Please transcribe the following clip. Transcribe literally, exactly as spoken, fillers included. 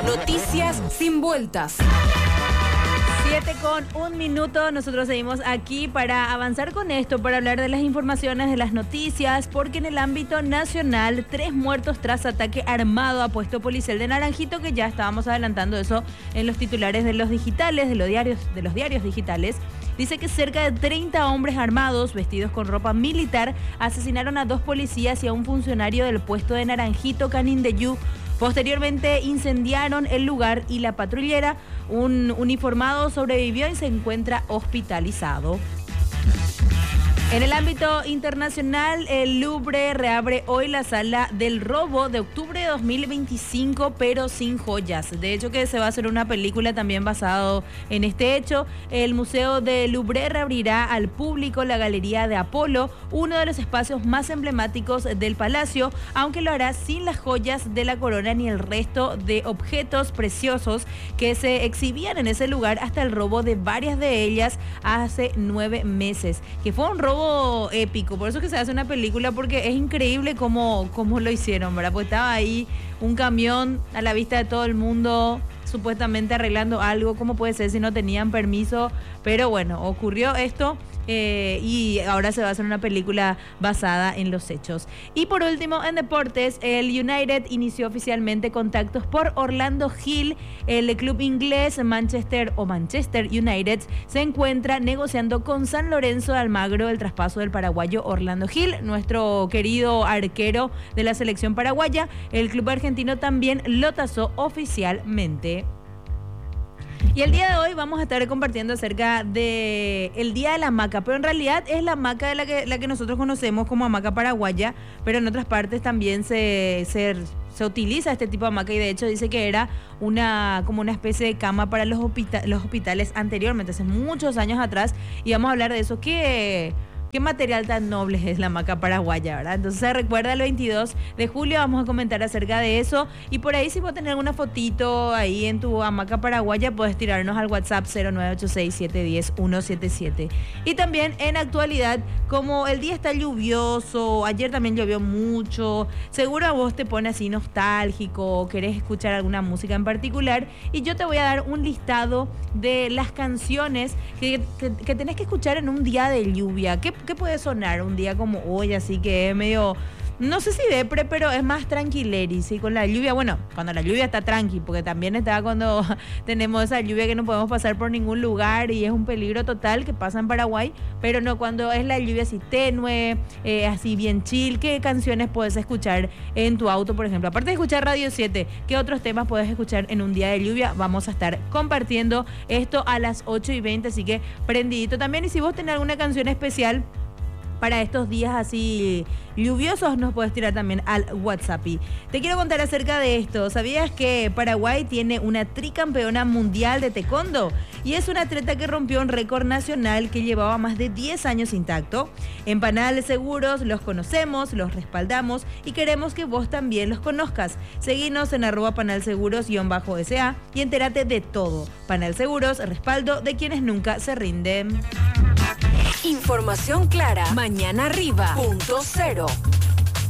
Noticias sin vueltas. Siete con un minuto, nosotros seguimos aquí para avanzar con esto, para hablar de las informaciones, de las noticias, porque en el ámbito nacional, tres muertos tras ataque armado a puesto policial de Naranjito, que ya estábamos adelantando eso en los titulares de los digitales, de los diarios, de los diarios digitales. Dice que cerca de treinta hombres armados, vestidos con ropa militar, asesinaron a dos policías y a un funcionario del puesto de Naranjito, Canindeyú. Posteriormente incendiaron el lugar y la patrullera. Un uniformado sobrevivió y se encuentra hospitalizado. En el ámbito internacional, el Louvre reabre hoy la sala del robo de octubre de dos mil veinticinco, pero sin joyas. De hecho, que se va a hacer una película también basado en este hecho. El Museo del Louvre reabrirá al público la Galería de Apolo, uno de los espacios más emblemáticos del palacio, aunque lo hará sin las joyas de la corona ni el resto de objetos preciosos que se exhibían en ese lugar hasta el robo de varias de ellas hace nueve meses, que fue un robo épico. Por eso es que se hace una película, porque es increíble cómo, cómo lo hicieron, ¿verdad? Pues estaba ahí un camión a la vista de todo el mundo, supuestamente arreglando algo. ¿Cómo puede ser si no tenían permiso? Pero bueno, ocurrió esto. Eh, y ahora se va a hacer una película basada en los hechos. Y por último, en deportes, el United inició oficialmente contactos por Orlando Hill. El club inglés Manchester o Manchester United se encuentra negociando con San Lorenzo de Almagro el traspaso del paraguayo Orlando Hill, nuestro querido arquero de la selección paraguaya. El club argentino también lo tasó oficialmente. Y el día de hoy vamos a estar compartiendo acerca de el Día de la Hamaca, pero en realidad es la hamaca de la que, la que nosotros conocemos como hamaca paraguaya, pero en otras partes también se, se, se utiliza este tipo de hamaca, y de hecho dice que era una como una especie de cama para los, hospita- los hospitales anteriormente, hace muchos años atrás, y vamos a hablar de eso. ¿Qué, qué material tan noble es la hamaca paraguaya, verdad? Entonces se recuerda el veintidós de julio, vamos a comentar acerca de eso, y por ahí si vos tenés alguna fotito ahí en tu hamaca paraguaya, puedes tirarnos al WhatsApp cero nueve ocho seis, siete uno cero, uno siete siete. Y también en actualidad, como el día está lluvioso, ayer también llovió mucho, seguro a vos te pone así nostálgico, querés escuchar alguna música en particular, y yo te voy a dar un listado de las canciones que, que, que tenés que escuchar en un día de lluvia. ¿Qué ¿Qué puede sonar un día como hoy? Así que es medio, no sé si depre, pero es más tranquileri, ¿sí? Con la lluvia, bueno, cuando la lluvia está tranqui, porque también está cuando tenemos esa lluvia que no podemos pasar por ningún lugar y es un peligro total que pasa en Paraguay, pero no cuando es la lluvia así tenue, eh, así bien chill. ¿Qué canciones puedes escuchar en tu auto, por ejemplo? Aparte de escuchar Radio siete, ¿qué otros temas puedes escuchar en un día de lluvia? Vamos a estar compartiendo esto a las ocho y veinte, así que prendidito también. Y si vos tenés alguna canción especial para estos días así lluviosos, nos puedes tirar también al WhatsApp. Y te quiero contar acerca de esto. ¿Sabías que Paraguay tiene una tricampeona mundial de taekwondo? Y es una atleta que rompió un récord nacional que llevaba más de diez años intacto. En Panal Seguros los conocemos, los respaldamos y queremos que vos también los conozcas. Seguinos en arroba panalseguros-S A y entérate de todo. Panal Seguros, respaldo de quienes nunca se rinden. Información clara. Mañana arriba. Punto cero.